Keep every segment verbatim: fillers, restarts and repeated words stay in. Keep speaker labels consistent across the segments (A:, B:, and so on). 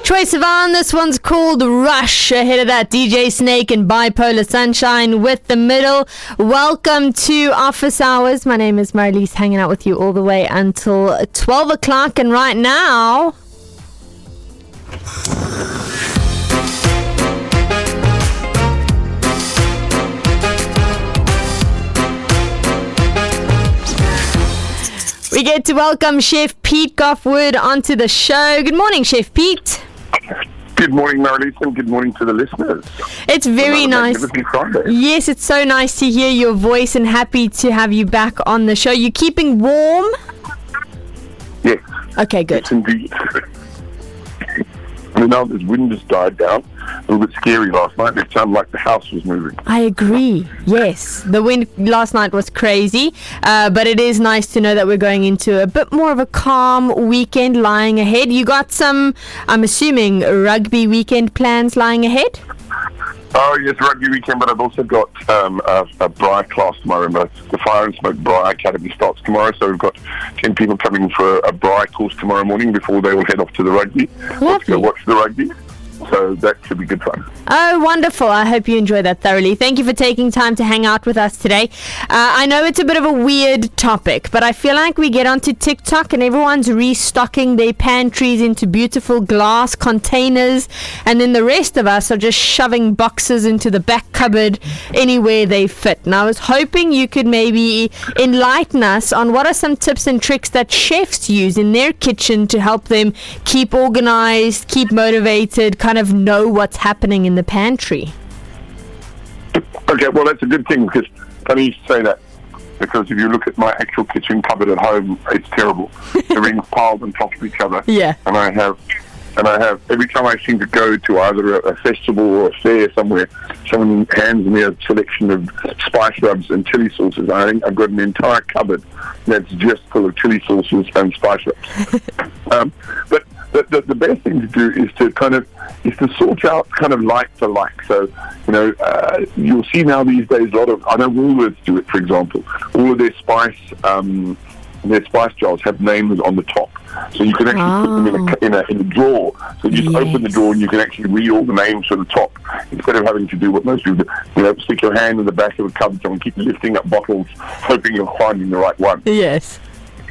A: Troye Sivan, this one's called Rush. Ahead of that, D J Snake and Bipolar Sunshine with The Middle. Welcome to Office Hours. My name is Marlies, hanging out with you all the way until twelve o'clock. And right now... we get to welcome Chef Pete Goffwood onto the show. Good morning, Chef Pete.
B: Good morning, Marlies, and good morning to the listeners.
A: It's very nice. Yes, it's so nice to hear your voice and happy to have you back on the show. You keeping warm?
B: Yes.
A: Okay, good.
B: Yes, indeed. I mean, now this wind has died down. A little bit scary last night. It sounded like the house was moving.
A: I agree. Yes. The wind last night was crazy, uh, but it is nice to know that we're going into a bit more of a calm weekend lying ahead. You got some, I'm assuming, rugby weekend plans lying ahead?
B: Oh, yes, rugby weekend, but I've also got um, a, a braai class tomorrow. Remember, the Fire and Smoke Braai Academy starts tomorrow, so we've got ten people coming for a braai course tomorrow morning before they will head off to the rugby. Let's go watch the rugby. So that should be good fun.
A: Oh, wonderful. I hope you enjoy that thoroughly. Thank you for taking time to hang out with us today. Uh, I know it's a bit of a weird topic, but I feel like we get onto TikTok and everyone's restocking their pantries into beautiful glass containers, and then the rest of us are just shoving boxes into the back cupboard anywhere they fit. And I was hoping you could maybe enlighten us on what are some tips and tricks that chefs use in their kitchen to help them keep organized, keep motivated, kind of know what's happening in the pantry.
B: Okay, well, that's a good thing, because funny you say that, because if you look at my actual kitchen cupboard at home, it's terrible. Everything's piled on top of each other.
A: Yeah.
B: And I have, and I have, every time I seem to go to either a, a festival or a fair somewhere, someone hands me a selection of spice rubs and chili sauces. I think I've got an entire cupboard that's just full of chili sauces and spice rubs. um, but The, the, the best thing to do is to kind of is to sort out kind of like for like. So, you know, uh, you'll see now these days a lot of, I know Woolworths do it, for example. All of their spice um, their spice jars have names on the top, so you can actually oh. put them in a, in a in a drawer. So you just yes. open the drawer and you can actually read all the names from the top, instead of having to do what most people do. You know, stick your hand in the back of a cupboard and keep lifting up bottles, hoping you're finding the right one.
A: Yes.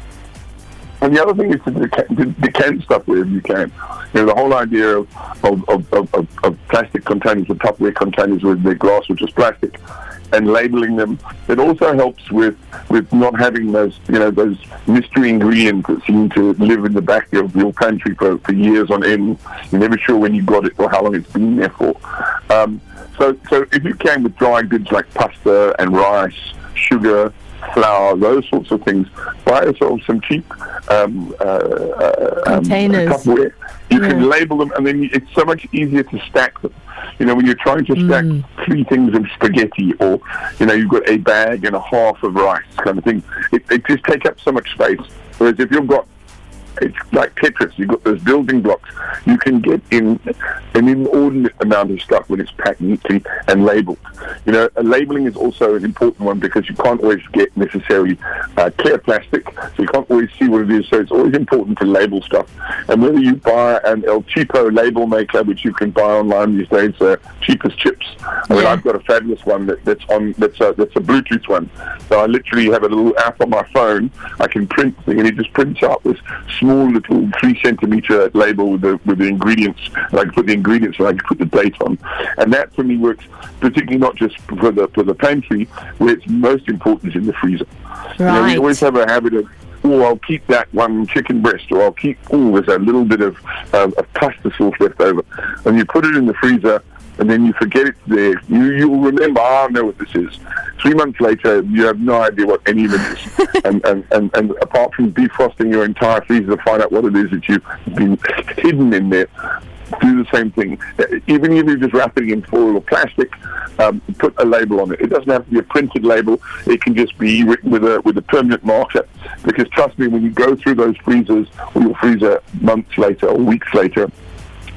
B: And the other thing is to decant, to decant stuff wherever you can. You know, the whole idea of of, of, of, of plastic containers, the Tupperware containers with their glass, which is plastic, and labeling them, it also helps with, with not having those, you know, those mystery ingredients that seem to live in the back of your pantry for, for years on end. You're never sure when you got it or how long it's been there for. Um, so, so if you can, with dry goods like pasta and rice, sugar, flour, those sorts of things, buy yourself some cheap um, uh, uh,
A: containers.
B: Um, Tupperware. You
A: yeah.
B: can label them, and then you, it's so much easier to stack them. You know, when you're trying to stack mm. three things of spaghetti, or, you know, you've got a bag and a half of rice kind of thing, it, it just takes up so much space. Whereas if you've got, it's like Tetris, you've got those building blocks, you can get in an inordinate amount of stuff when it's packed neatly and labelled. You know, uh, labelling is also an important one, because you can't always get necessarily uh, clear plastic, so you can't always see what it is, so it's always important to label stuff. And whether you buy an El Cheapo label maker, which you can buy online these days, uh, cheapest chips. I mean, yeah. I've got a fabulous one that, that's on that's a, that's a Bluetooth one, so I literally have a little app on my phone. I can print thing, and it just prints out this small little three centimeter label with the with the ingredients. And I can put the ingredients and I can put the date on, and that for me works particularly not just for the for the pantry, where it's most important is in the freezer.
A: Right.
B: You know, we always have a habit of, oh, I'll keep that one chicken breast, or I'll keep, oh, there's a little bit of um, of pasta sauce left over, and you put it in the freezer, and then you forget it's there. You, you'll remember, oh, I know what this is. Three months later, you have no idea what any of it is. and, and, and, and apart from defrosting your entire freezer to find out what it is that you've been hidden in there, do the same thing. Even if you're just wrapping it in foil or plastic, um, put a label on it. It doesn't have to be a printed label. It can just be written with a with a permanent marker. Because trust me, when you go through those freezers, or your freezer months later or weeks later,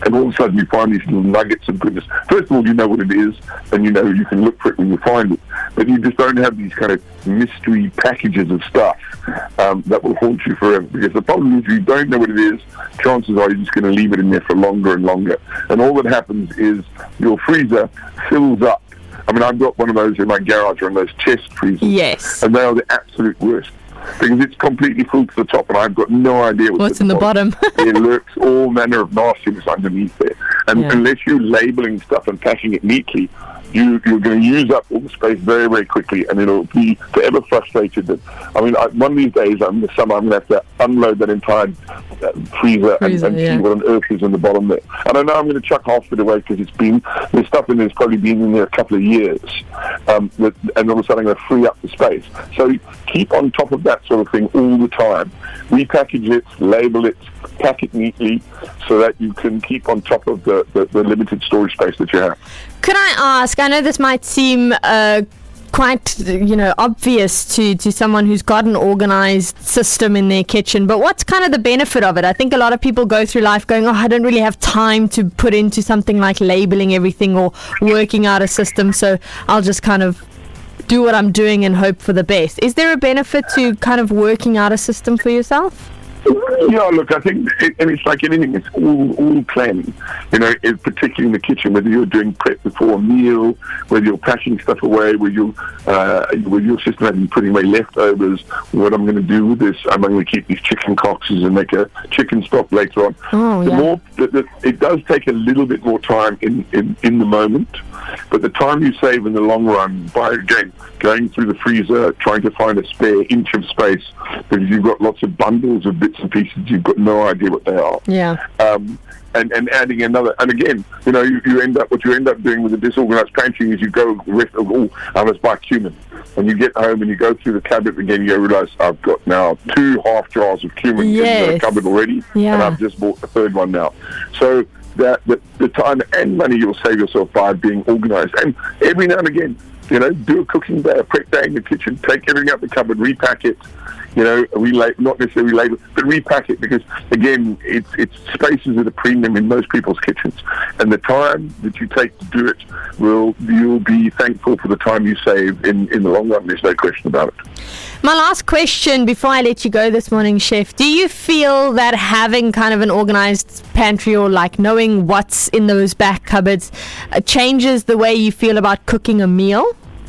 B: and all of a sudden you find these little nuggets of goodness. First of all, you know what it is, and you know you can look for it when you find it, but you just don't have these kind of mystery packages of stuff um, that will haunt you forever. Because the problem is, if you don't know what it is, chances are you're just going to leave it in there for longer and longer, and all that happens is your freezer fills up. I mean, I've got one of those in my garage, on those chest freezers.
A: Yes.
B: And they are the absolute worst, because it's completely full to the top, and I've got no idea what's,
A: what's in the bottom.
B: bottom. There lurks all manner of nastiness underneath there. And
A: Yeah.
B: unless you're labeling stuff and packing it neatly, you, you're going to use up all the space very, very quickly, and it'll be forever frustrated. That I mean, I, one of these days, um, this summer, I'm going to have to unload that entire uh, freezer,
A: Freezer,
B: and, and
A: yeah.
B: see what on earth is in the bottom there. And I know I'm going to chuck half of it away, because it's been, there's stuff in there's probably been in there a couple of years, um, that, and all of a sudden I'm going to free up the space. So keep on top of that sort of thing all the time. Repackage it, label it, pack it neatly, so that you can keep on top of the, the, the limited storage space that you have.
A: Could I ask, I know this might seem uh, quite, you know, obvious to, to someone who's got an organized system in their kitchen, but what's kind of the benefit of it? I think a lot of people go through life going, oh, I don't really have time to put into something like labeling everything or working out a system, so I'll just kind of do what I'm doing and hope for the best. Is there a benefit to kind of working out a system for yourself?
B: Yeah, look, I think, it, and it's like anything, it's all all planning, you know, it, particularly in the kitchen, whether you're doing prep before a meal, whether you're packing stuff away, whether you're, uh, with your system having putting away leftovers, what I'm going to do with this, I'm going to keep these chicken coxes and make a chicken stock later on.
A: Oh,
B: the
A: yeah.
B: more, the, the, it does take a little bit more time in, in, in the moment, but the time you save in the long run by, again, going through the freezer, trying to find a spare inch of space, because you've got lots of bundles of bits and pieces, you've got no idea what they are.
A: Yeah.
B: Um, and, and adding another, and again, you know, you, you end up, what you end up doing with a disorganized pantry is you go, oh, I must buy cumin. And you get home and you go through the cupboard again, you realize I've got now two half jars of cumin
A: Yes.
B: in the cupboard already,
A: Yeah.
B: and I've just bought the third one now. So that the, the time and money you'll save yourself by being organized. And every now and again, you know, do a cooking day, a prep day in the kitchen, take everything out the cupboard, repack it, you know, relate, not necessarily label, but repack it, because, again, it's, it's spaces at a premium in most people's kitchens. And the time that you take to do it, will you'll be thankful for the time you save in, in the long run. There's no question about it.
A: My last question before I let you go this morning, Chef, do you feel that having kind of an organized pantry, or like knowing what's in those back cupboards, uh, changes the way you feel about cooking a meal?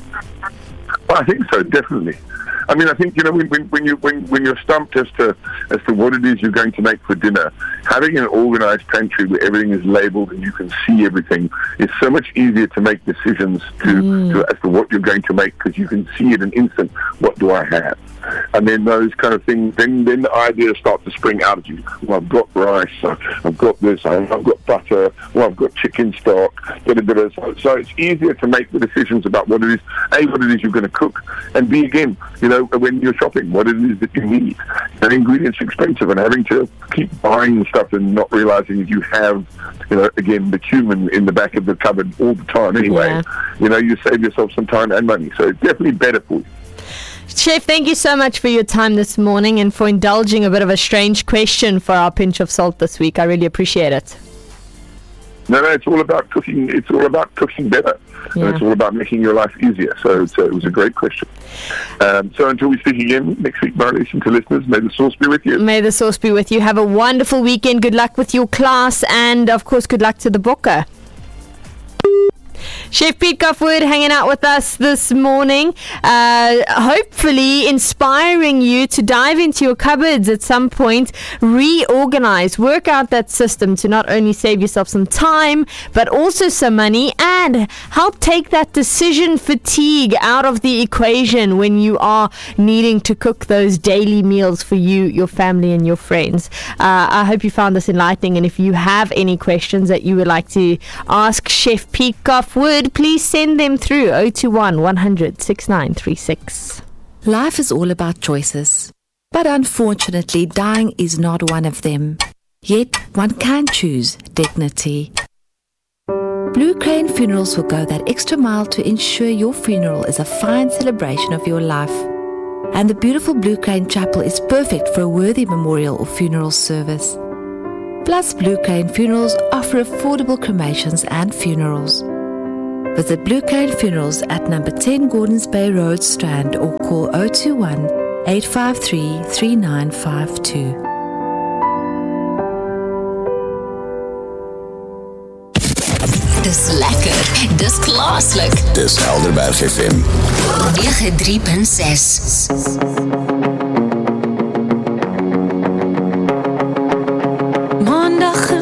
B: Well, I think so, definitely. I mean, I think, you know, when, when, when you when, when you're stumped as to as to what it is you're going to make for dinner, having an organized pantry where everything is labeled and you can see everything is so much easier to make decisions to,
A: Mm.
B: to as to what you're going to make, because you can see in an instant, what do I have? And then those kind of things, then then the ideas start to spring out of you. Well, I've got rice, I've got this, I've got butter, well, I've got chicken stock, da, da, da, da. So, so it's easier to make the decisions about what it is, A, what it is you're going to cook, and B, again, you know, when you're shopping, what it is that you need. And ingredients are expensive, and having to keep buying stuff and not realizing that you have, you know, again, the cumin in the back of the cupboard all the time anyway,
A: Yeah.
B: you know, you save yourself some time and money. So it's definitely better for you.
A: Chef, thank you so much for your time this morning and for indulging a bit of a strange question for our pinch of salt this week. I really appreciate it.
B: No, no, it's all about cooking. It's all about cooking better,
A: Yeah.
B: and it's all about making your life easier. So, so it was a great question. Um, so until we speak again next week, Marlies, and to listeners, may the sauce be with you.
A: May the sauce be with you. Have a wonderful weekend. Good luck with your class, and of course, good luck to the booker. Chef Pete Goffwood hanging out with us this morning, uh, hopefully inspiring you to dive into your cupboards at some point, reorganize, work out that system to not only save yourself some time, but also some money, and help take that decision fatigue out of the equation when you are needing to cook those daily meals for you, your family, and your friends. Uh, I hope you found this enlightening, and if you have any questions that you would like to ask Chef Pete Goffwood, please send them through oh two one, one hundred, sixty-nine thirty-six.
C: Life is all about choices, but unfortunately dying is not one of them. Yet one can choose dignity. Blue Crane Funerals will go that extra mile to ensure your funeral is a fine celebration of your life. And the beautiful Blue Crane Chapel is perfect for a worthy memorial or funeral service. Plus, Blue Crane Funerals offer affordable cremations and funerals. Visit Blue Crane Funerals at number ten Gordons Bay Road, Strand, or call zero two one, eight five three, three nine five two.
D: Dis lekker, dis plaaslik.
E: Dis Helderberg F M
D: nege drie punt ses.